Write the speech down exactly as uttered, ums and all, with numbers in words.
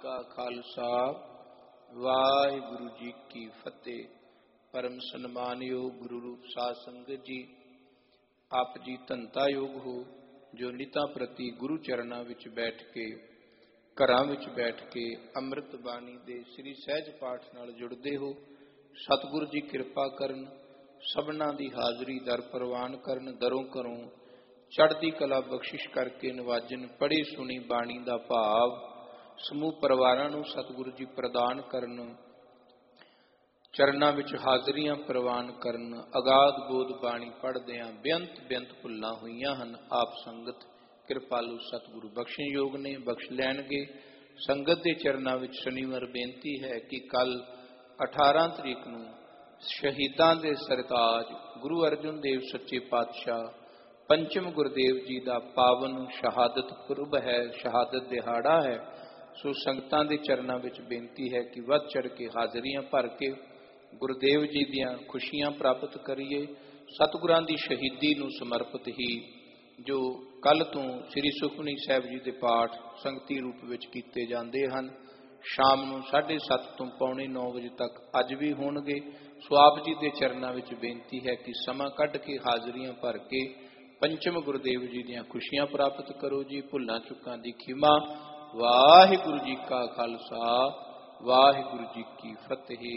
का खालसा वाहिगुरु जी की फतेह। परम सन्मानयोग गुरु रूप साध संगत जी, आप जी धनता योग हो जो निता प्रति गुरु चरणा विच बैठ के घरां विच बैठ के अमृत बाणी दे श्री सहज पाठ नाल जुड़दे हो। सतगुरु जी किरपा करन, सबना दी हाजरी दर प्रवान करन, दरों घरों चढ़दी कला बख्शिश करके नवाजन। पढ़ी सुनी बाणी दा भाव समूह परिवारां नूं सतगुरु जी प्रदान करन, चरना विच हाजरियां प्रवान करन। अगाध बोध बाणी पढ़दियां बेअंत बेअंत भुल्लां होईयां हन। आप संगत किरपालू सतगुरु बख्शण योग ने, बख्श लैणगे। संगत दे चरना विच शनिवार बेनती है कि कल अठारह तरीक नूं शहीदां दे सरताज गुरु अर्जन देव सच्चे पातशाह पंचम गुरदेव जी का पावन शहादत पुरब है, शहादत दिहाड़ा है। सो संगतां दे चरनां विच बेनती है कि वध चढ़ के हाजरियां भर के गुरुदेव जी दियां खुशियां प्राप्त करिए। सतगुरां दी शहीदी नूं समर्पित ही जो कल तो श्री सुखमनी साहिब जी दे पाठ संगती रूप विच कीते जांदे हन, शाम नूं साढ़े सत्त तो पौने नौ बजे तक अज भी होणगे। सो आप जी दे चरनां विच बेनती है कि समां कढ के हाजरियां भर के पंचम गुरुदेव जी दियां खुशियां प्राप्त करो जी। भुल्लां चुकां दी खिमा। वाहिगुरु जी का खालसा वाहिगुरु जी की फतेह।